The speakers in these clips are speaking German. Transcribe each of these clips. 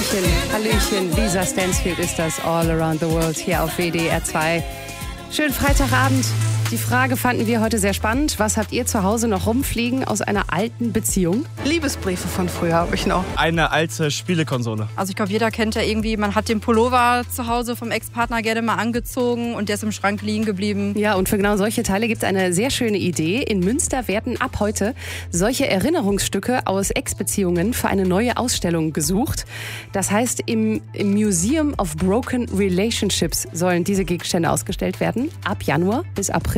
Hallöchen. Lisa Stansfield ist das, All Around the World hier auf WDR 2. Schönen Freitagabend. Die Frage fanden wir heute sehr spannend. Was habt ihr zu Hause noch rumfliegen aus einer alten Beziehung? Liebesbriefe von früher habe ich noch. Eine alte Spielekonsole. Also ich glaube, jeder kennt ja irgendwie, man hat den Pullover zu Hause vom Ex-Partner gerne mal angezogen und der ist im Schrank liegen geblieben. Ja, und für genau solche Teile gibt es eine sehr schöne Idee. In Münster werden ab heute solche Erinnerungsstücke aus Ex-Beziehungen für eine neue Ausstellung gesucht. Das heißt, im Museum of Broken Relationships sollen diese Gegenstände ausgestellt werden. Ab Januar bis April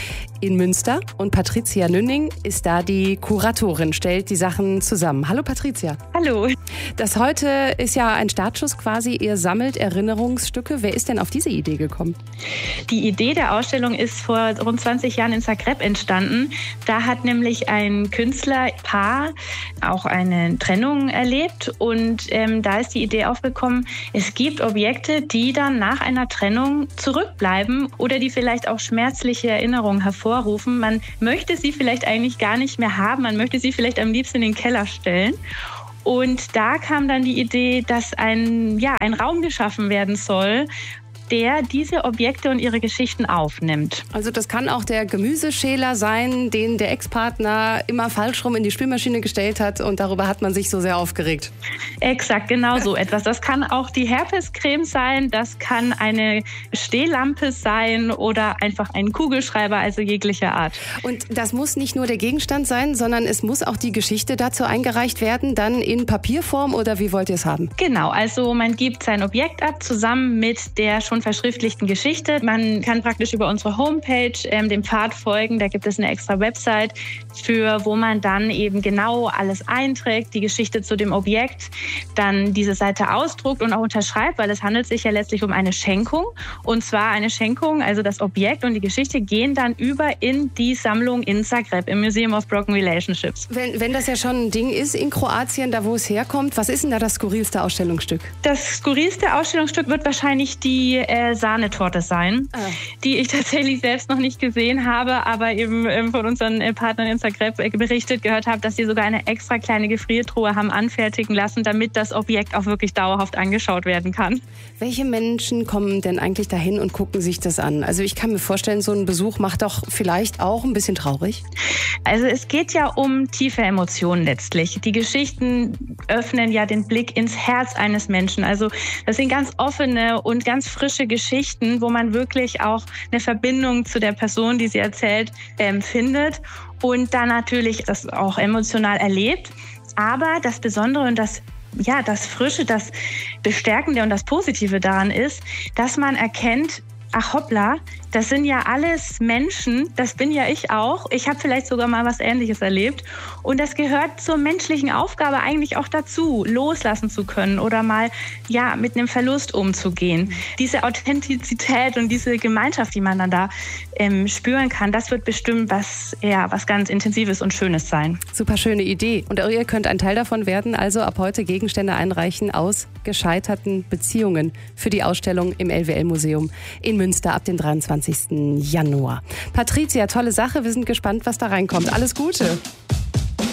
in Münster. Und Patricia Nünning ist da die Kuratorin, stellt die Sachen zusammen. Hallo Patricia. Hallo. Das heute ist ja ein Startschuss quasi. Ihr sammelt Erinnerungsstücke. Wer ist denn auf diese Idee gekommen? Die Idee der Ausstellung ist vor rund 20 Jahren in Zagreb entstanden. Da hat nämlich ein Künstlerpaar auch eine Trennung erlebt. Und da ist die Idee aufgekommen, es gibt Objekte, die dann nach einer Trennung zurückbleiben oder die vielleicht auch schmerzliche Erinnerungen hervorrufen. Man möchte sie vielleicht eigentlich gar nicht mehr haben. Man möchte sie vielleicht am liebsten in den Keller stellen. Und da kam dann die Idee, dass ein Raum geschaffen werden soll, der diese Objekte und ihre Geschichten aufnimmt. Also das kann auch der Gemüseschäler sein, den der Ex-Partner immer falsch rum in die Spülmaschine gestellt hat und darüber hat man sich so sehr aufgeregt. Exakt, genau so etwas. Das kann auch die Herpescreme sein, das kann eine Stehlampe sein oder einfach ein Kugelschreiber, also jeglicher Art. Und das muss nicht nur der Gegenstand sein, sondern es muss auch die Geschichte dazu eingereicht werden, dann in Papierform oder wie wollt ihr es haben? Genau, also man gibt sein Objekt ab, zusammen mit der schon verschriftlichten Geschichte. Man kann praktisch über unsere Homepage dem Pfad folgen. Da gibt es eine extra Website, wo man dann eben genau alles einträgt, die Geschichte zu dem Objekt, dann diese Seite ausdruckt und auch unterschreibt, weil es handelt sich ja letztlich um eine Schenkung. Und zwar eine Schenkung, also das Objekt und die Geschichte gehen dann über in die Sammlung in Zagreb, im Museum of Broken Relationships. Wenn das ja schon ein Ding ist in Kroatien, da wo es herkommt, was ist denn da das skurrilste Ausstellungsstück? Das skurrilste Ausstellungsstück wird wahrscheinlich die Sahnetorte sein, die ich tatsächlich selbst noch nicht gesehen habe, aber eben von unseren Partnern in Zagreb gehört habe, dass sie sogar eine extra kleine Gefriertruhe haben anfertigen lassen, damit das Objekt auch wirklich dauerhaft angeschaut werden kann. Welche Menschen kommen denn eigentlich dahin und gucken sich das an? Also ich kann mir vorstellen, so ein Besuch macht doch vielleicht auch ein bisschen traurig. Also es geht ja um tiefe Emotionen letztlich. Die Geschichten öffnen ja den Blick ins Herz eines Menschen. Also das sind ganz offene und ganz frische Geschichten, wo man wirklich auch eine Verbindung zu der Person, die sie erzählt, findet und dann natürlich das auch emotional erlebt. Aber das Besondere und das Frische, das Bestärkende und das Positive daran ist, dass man erkennt, ach hoppla, das sind ja alles Menschen, das bin ja ich auch. Ich habe vielleicht sogar mal was Ähnliches erlebt. Und das gehört zur menschlichen Aufgabe eigentlich auch dazu, loslassen zu können oder mal mit einem Verlust umzugehen. Diese Authentizität und diese Gemeinschaft, die man dann da spüren kann, das wird bestimmt was ganz Intensives und Schönes sein. Super schöne Idee. Und auch ihr könnt ein Teil davon werden, also ab heute Gegenstände einreichen aus gescheiterten Beziehungen für die Ausstellung im LWL-Museum in Münster ab dem 23. Januar. Patricia, tolle Sache. Wir sind gespannt, was da reinkommt. Alles Gute.